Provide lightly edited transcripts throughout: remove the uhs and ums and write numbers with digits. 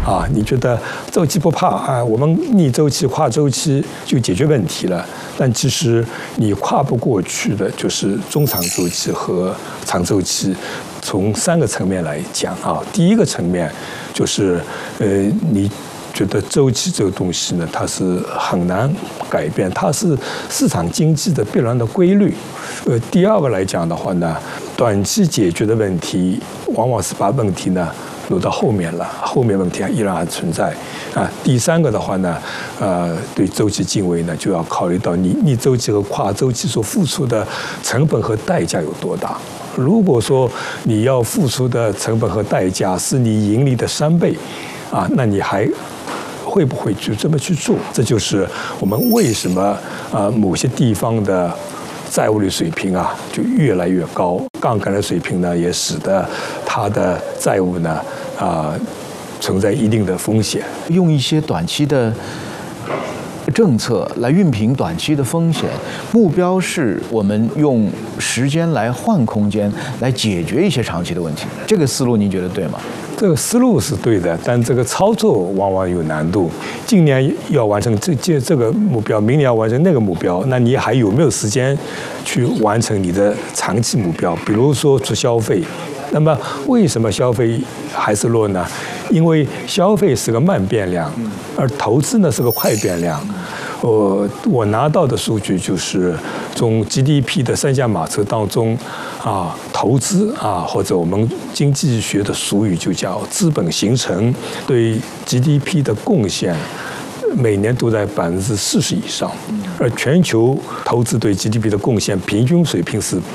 啊，你觉得周期不怕啊，我们逆周期、跨周期就解决问题了。但其实你跨不过去的就是中长周期和长周期。从3个层面来讲啊，第一个层面就是你觉得周期这个东西呢，它是很难改变，它是市场经济的必然的规律。第二个来讲的话呢，短期解决的问题，往往是把问题呢留到后面了，后面问题依然还存在啊。第3个的话呢，对周期敬畏呢，就要考虑到你逆周期和跨周期所付出的成本和代价有多大。如果说你要付出的成本和代价是你盈利的3倍，啊，那你还会不会就这么去做？这就是我们为什么某些地方的债务率水平啊就越来越高，杠杆的水平呢也使得它的债务呢存在一定的风险。 用一些短期的政策来熨平短期的风险，目标是我们用时间来换空间，来解决一些长期的问题。这个思路您觉得对吗？ 这个思路是对的，但这个操作往往有难度。今年要完成这个目标，明年要完成那个目标，那你还有没有时间去完成你的长期目标？比如说做消费，那么为什么消费还是弱呢？因为消费是个慢变量，而投资呢是个快变量。我拿到的数据就是从 GDP 的3驾马车当中投资或者我们经济学的俗语就叫资本形成对 GDP 的贡献，每年都在40%以上，而全球投资对 GDP 的贡献平均水平是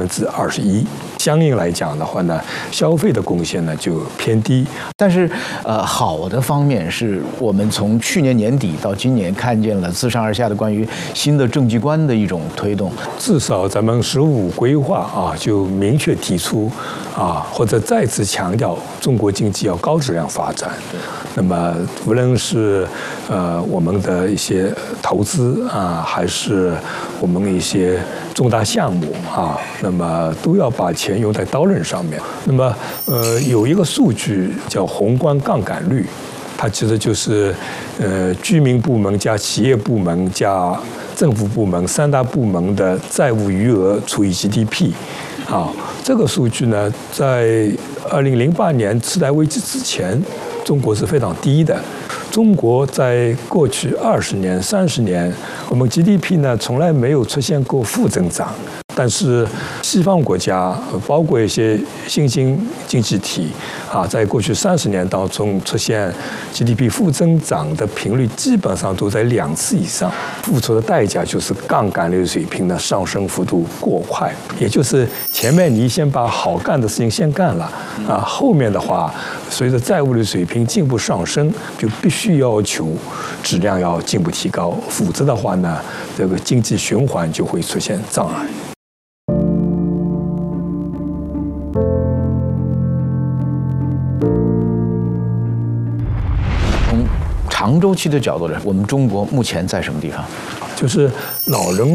21%。相应来讲的话呢，消费的贡献呢就偏低。 但是好的方面是我们从去年年底到今年看见了自上而下的关于新的政绩观的一种推动。 至少咱们15规划就明确提出或者再次强调中国经济要高质量发展。那么无论是我们的一些投资还是我们一些重大项目那么都要把钱用在刀刃上面。那么有一个数据叫宏观杠杆率，它其实就是居民部门加企业部门加政府部门3大部门的债务余额除以 GDP。这个数据呢，在2008年次贷危机之前，中国是非常低的。中国在过去20年、30年，我们 GDP 呢从来没有出现过负增长。但是西方国家，包括一些新兴经济体在过去30年当中出现 GDP 负增长的频率基本上都在2次以上，付出的代价就是杠杆率水平的上升幅度过快，也就是前面你先把好干的事情先干了后面的话，随着债务率水平进一步上升，就必须要求质量要进一步提高，否则的话呢，这个经济循环就会出现障碍。 从长周期的角度来，我们中国目前在什么地方？ 就是老人